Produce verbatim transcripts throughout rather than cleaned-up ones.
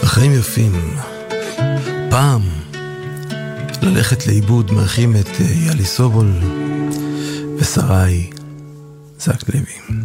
החיים יפים. פעם ללכת לאיבוד מרחים את יאלי סובול ושרי זק לוי.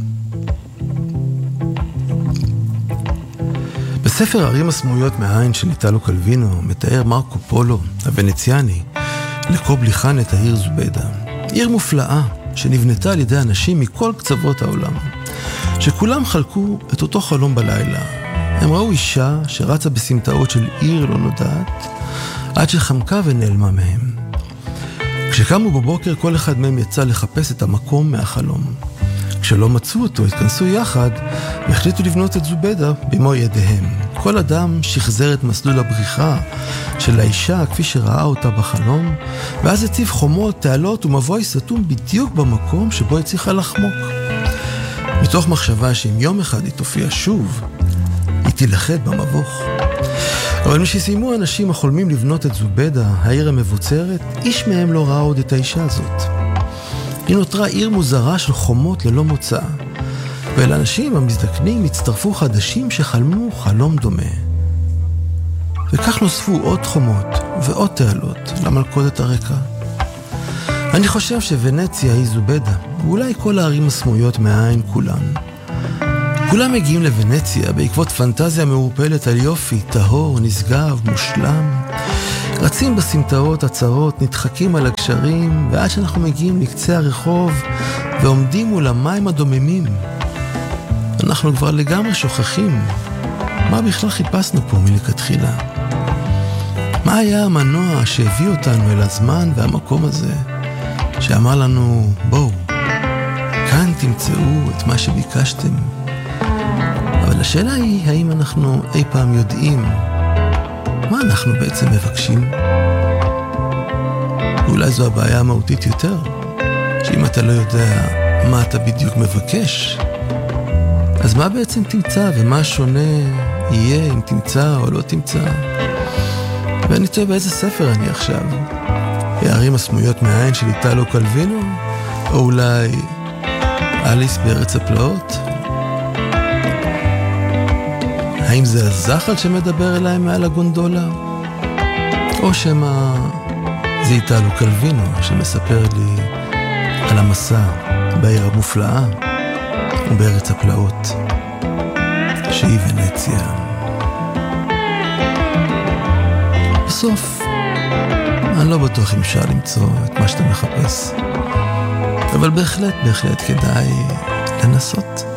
בספר הערים הסמויות מהעין של איטלו קלווינו מתאר מרקו פולו הוונציאני לקובלי חאן את העיר זובדה, עיר מופלאה שנבנתה על ידי אנשים מכל קצוות העולם, שכולם חלקו את אותו חלום בלילה. הם ראו אישה שרצה בסמטאות של עיר לא נודעת עד שחמקה ונעלמה מהם. כשקמו בבוקר כל אחד מהם יצא לחפש את המקום מהחלום. כשלא מצאו אותו, התכנסו יחד והחליטו לבנות את זובדה במו ידיהם. כל אדם שחזר את מסלול הבריחה של האישה כפי שראה אותה בחלום, ואז הציב חומות, תעלות ומבוי סתום בדיוק במקום שבו הצליחה לחמוק. מתוך מחשבה שאם יום אחד היא תופיע שוב, היא תילחד במבוך. אבל משסיימו אנשים החולמים לבנות את זובדה, העיר המבוצרת, איש מהם לא ראה עוד את האישה הזאת. היא נותרה עיר מוזרה של חומות ללא מוצא, ואל אנשים המזדקנים הצטרפו חדשים שחלמו חלום דומה. וכך נוספו עוד חומות ועוד תעלות למלכודת הריקה. אני חושב שוונציה היא זובדה, ואולי כל הערים הסמויות מהעין כולן. כולם מגיעים לוונציה בעקבות פנטזיה מעורפלת על יופי, טהור, נשגב, מושלם. רצים בסמטאות הצרות, נדחקים על הגשרים, ועד שאנחנו מגיעים לקצה הרחוב ועומדים מול המים הדוממים. אנחנו כבר לגמרי שוכחים מה בכלל חיפשנו פה מלכתחילה. מה היה המנוע שהביא אותנו אל הזמן והמקום הזה, שאמר לנו, בואו, כאן תמצאו את מה שביקשתם. אבל השאלה היא, האם אנחנו אי פעם יודעים מה אנחנו בעצם מבקשים? ואולי זו הבעיה המהותית יותר, שאם אתה לא יודע מה אתה בדיוק מבקש, אז מה בעצם תמצא ומה שונה יהיה אם תמצא או לא תמצא? ואני תוהה באיזה ספר אני עכשיו? הערים הסמויות מהעין של איטלו קלווינו? או אולי אליס בארץ הפלאות? האם זה הזחל שמדבר אליי מעל הגונדולה? או שמה זה איטלו קלווינו שמספר לי על המסע בעיר המופלאה ובארץ הפלאות שהיא ונציה? בסוף אני לא בטוח אם אפשר למצוא את מה שאתה מחפש, אבל בהחלט בהחלט כדאי לנסות.